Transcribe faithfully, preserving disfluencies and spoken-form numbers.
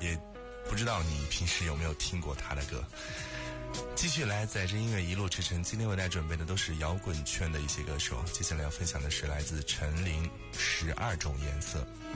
也不知道你平时有没有听过他的歌。继续来载着音乐一路驰骋，今天为大家准备的都是摇滚圈的一些歌手。接下来要分享的是来自陈琳《十二种颜色》。